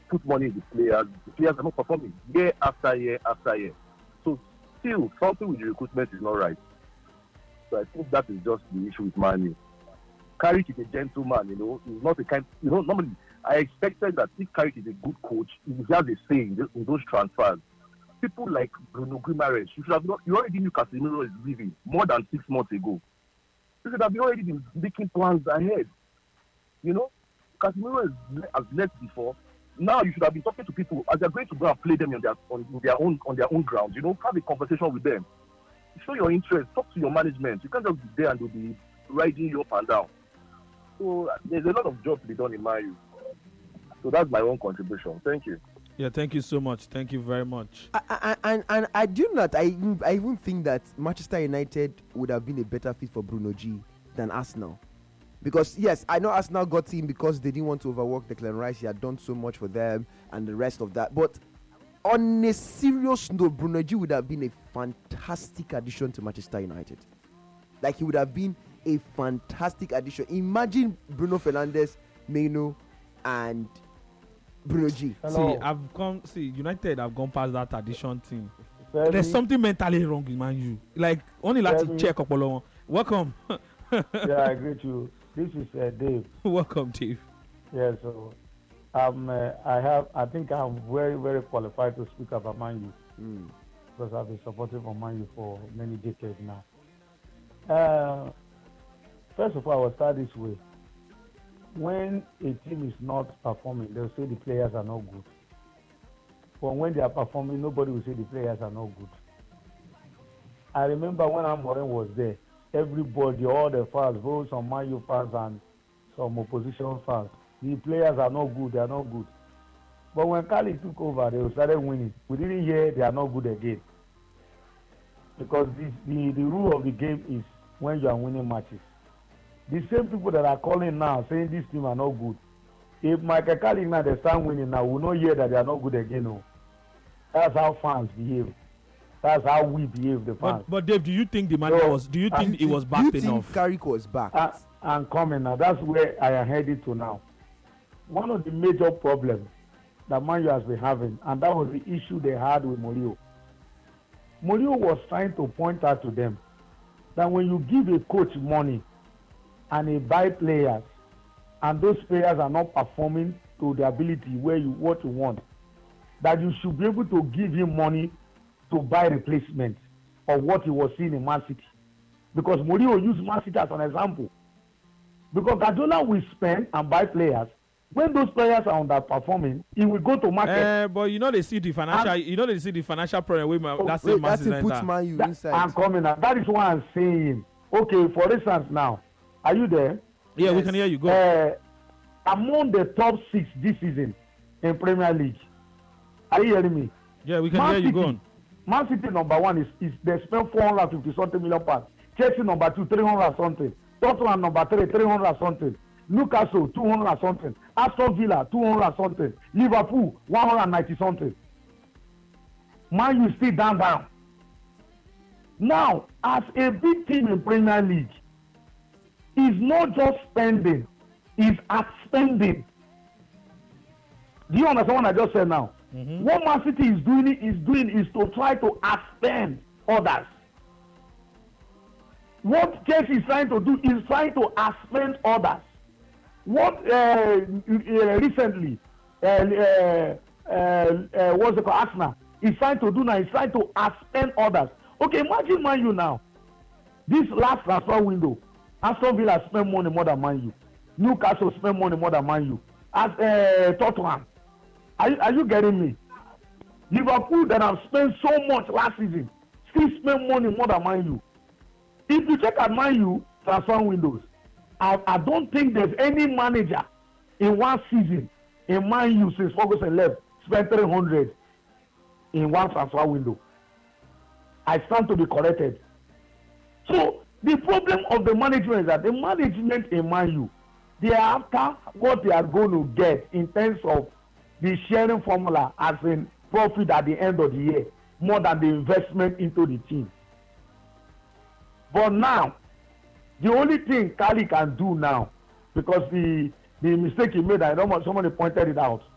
put money in the players are not performing year after year after year. So still, something with the recruitment is not right. So I think that is just the issue with Man U. Carrick is a gentleman, he's not the kind, normally I expected that if Carrick is a good coach, he has a say in those transfers. People like Bruno Guimaraes, you already knew Casemiro is leaving more than 6 months ago. You should have already been making plans ahead. Casemiro has left before. Now you should have been talking to people as they're going to go and play them on their own grounds. Have a conversation with them. Show your interest. Talk to your management. You can't just be there and they'll be riding you up and down. So there's a lot of job to be done in Man U. So that's my own contribution. Thank you. Yeah, thank you so much. Thank you very much. And I do not. I even think that Manchester United would have been a better fit for Bruno G than Arsenal. Because, yes, I know Arsenal got him because they didn't want to overwork Declan Rice. He had done so much for them and the rest of that. But on a serious note, Bruno G would have been a fantastic addition to Manchester United. Like, he would have been a fantastic addition. Imagine Bruno Fernandes, Meno, and Bruno G. United have gone past that addition thing. There's something mentally wrong in Man U. Like, only to check up along. Welcome. Yeah, I agree with you. This is Dave. Welcome, Dave. Yeah, so I think I'm very, very qualified to speak about Man U because I've been supporting for Man U for many decades now. First of all, I will start this way. When a team is not performing, they'll say the players are not good. But when they are performing, nobody will say the players are not good. I remember when Amorim was there, everybody, all the fans, both some Man U fans and some opposition fans, the players are not good, they are not good. But when Kali took over, they started winning. We didn't hear they are not good again. Because the rule of the game is when you are winning matches. The same people that are calling now saying this team are not good. If Michael Carrick now they start winning now, we will not hear that they are not good again. No. That's how fans behave. That's how we behave, the fans. But Dave, do you think the manager was? Do you think he was backed enough? Do you think Carrick was backed? I'm coming now. That's where I am headed to now. One of the major problems that Man U has been having, and that was the issue they had with Mourinho. Mourinho was trying to point out to them that when you give a coach money and he buy players, and those players are not performing to the ability what you want, that you should be able to give him money to buy replacement of what he was seeing in Man City. Because Mourinho used Man City as an example. Because Guardiola will spend and buy players. When those players are underperforming, he will go to market. But they see the financial. They see the financial problem. That's it. Puts Man U inside. I'm coming now. That is what I'm saying. Okay, for instance, now, are you there? Yeah, yes. We can hear you. Go. Among the top 6 this season in Premier League, are you hearing me? Yeah, we can hear you. Go on. Man City number 1 is they spend 450 something million pounds. Chelsea number 2 300 something. Tottenham number 3 300 something. Newcastle 200 something. Aston Villa 200 something. Liverpool 190 something. Man U still down. Now, as a big team in Premier League, is not just spending, is outspending. Do you understand what I just said now? Mm-hmm. What Man City is doing is to try to outspend others. What Chelsea is trying to do is trying to outspend others. What recently, what's it called, Arsenal is trying to do now is trying to outspend others. Okay, imagine Man U now. This last transfer window, Aston Villa spent money more than Man U. Newcastle spent money more than Man U. As Tottenham. Are you getting me? Liverpool that have spent so much last season still spend money more than Man U. If you check at Man U transfer windows, I don't think there's any manager in one season in Man U since Ferguson left spent 300 in one transfer window. I stand to be corrected. So the problem of the management is that the management in Man U, they are after what they are going to get in terms of the sharing formula as in profit at the end of the year more than the investment into the team. But now, the only thing Kali can do now, because the mistake he made, I don't know, somebody pointed it out,